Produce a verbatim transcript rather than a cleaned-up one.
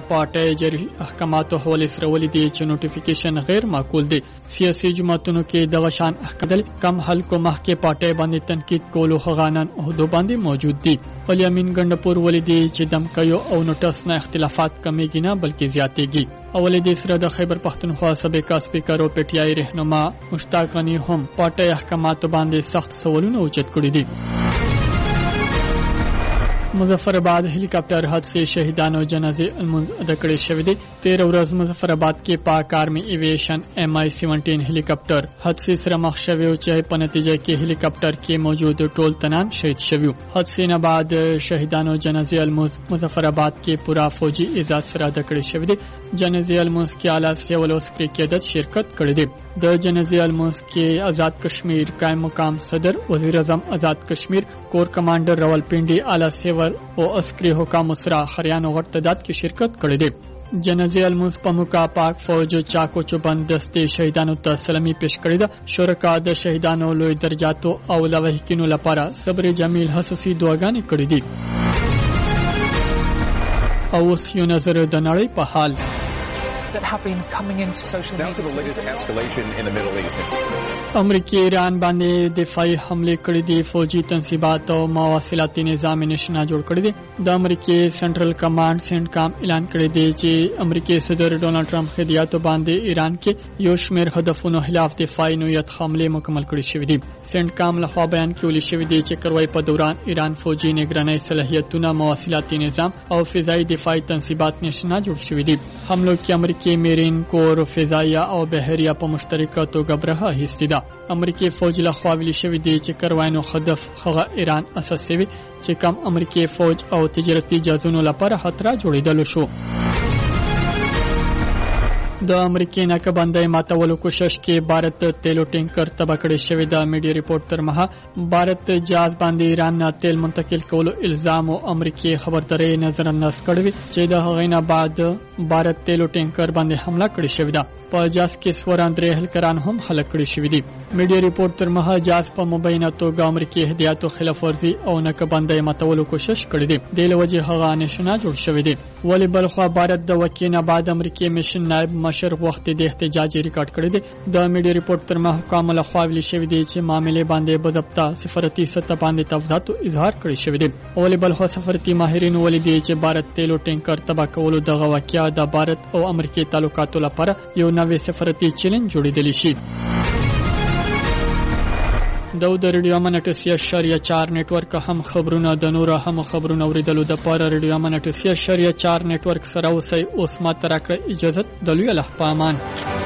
پارټي جري احکاماتو حواله سره ولې دي چې نوټیفیکیشن غیر معقول دي. سیاسي جماعتونو کې د غشان احکام کم خلکو مخکې پارټي باندې تنقید کولو غانن عہدو باندې موجود دي. الیامین ګندپور ولې دي چې دمکیو او نوټس نه اختلافات کمیږي نه بلکې زیاتېږي. اولې د سره د خیبر پختونخوا سابق سپیکر او پی ټی آی رهنما مشتاق غنی هم پارټي احکاماتو باندې سخت سوالونه اوچت کړي دي. مظفرآباد هلی کاپټر حادثه شهیدانو جنازې المنځ ادا کړې شوې دي. تیر ورځ مظفرآباد کې پاک آرمي ایویشن ایم آی سیونټین هلی کاپټر حادثه سره مخ شوی او چې په نتیجه کې هلی کاپټر کې موجود ټول تنان شهید شوی. حادثه نه بعد شهیدانو جنازې المنځ مظفرآباد کې پورا فوجي اعزاز سره ادا کړې شوې دي. جنازې المنځ کې اعلی سیول او سپری قیادت شرکت کړې دي. د جنازې المنځ کې آزاد کشمیر قائم مقام صدر وزیر اعظم آزاد کشمیر کور کمانډر راولپنډي اعلی سیول او عسکري حکام سره خریانو غټ تعداد کې شرکت کړې دي. جنازې المنځ په موقع پاک فوج چاکو چوبند دستې شهیدانو ته سلامي پیش کړې ده. شرکا د شهیدانو لوی درجاتو او لوهکینو لپاره صبر جمیل حساسي دعاګانې کړې دي. او اوس یو نظر د نړۍ په حال that have been coming into social media. Now to the latest escalation in the Middle East. امریکای ایران باندې دفاعي حمله کړې دي. فوجي تنصیبات او مواصلاتي نظام نشنا جوړ کړی دي. د امریکای سنټرل کمانډ سنټکام اعلان کړی دی چې امریکای صدر ډونالد ټرمپ هدایت باندې ایران کې یو شمېر هدفونو خلاف دفاعي نوعیت حمله مکمل کړې شوې دي. سنټکام لخوا بیان کې ویل شوی دی چې کروي په دوران ایران فوجي نگرانۍ صلاحیتونه مواصلاتي نظام او فضائي دفاعي تنصیبات نشنا جوړ شوې دي. حملو کې امریکای میرین کور فضائیه او بحریه په مشترکه توګه برخه اخیستې ده. امریکای فوج له خوا ویل شوی دی چې کروینو هدف هغه ایران اساسي چې کم امریکای فوج او تجارتي جهازونو لپاره خطر جوړیدل شو. د امریکای ناکبندۍ ماتولو کوشش کې بھارت تیلو ټینکر تباه کړی شوی د میډیا ریپورت تر مها بھارت جهاز باندې ایران نه تیل منتقل کولو الزام او امریکای خبرداري نظر انداز کړی چې د هغې نه بعد بھارت تیلو ټینکر باندې حمله کړې شوې ده. په جاز کې سور اندرې هلکران هم هلاک کړي شوي دي. میډیا ریپورت تر مها جاز په مبینه توګه امریکای هدایتو خلاف ورزي او ناکبندۍ ماتولو کوشش کړی دی. د لوجه هغه نشنا جوړ شوی دی. ولی بل خو بھارت د وکینه بعد امریکای میشن نائب مشر وخت د احتجاج ریکارډ کړی دی. د میډیا ریپورت تر مها کامل خواویل شوی دی چې معاملې باندې بضبطه سفارتي سطح باندې تفاوضاتو اظهار کړی شوی دی. ولی بل خو سفارتي ماهرین ولې دی چې بھارت تیلو ټینکر تباه کولو دغه واقعیا د بھارت او امریکای تعلقاتو لپاره یو نوې سفارتي چیلنج جوړیدل شي. دو د ریډیو امنیت سیا شریعه چار نیټورک هم خبرونه د نور هم خبرونه اوریدلو د پاره ریډیو امنیت سیا شریعه چار نیټورک سره اوسئ. اوس ما تر کړه اجازه د لوی الله پامان.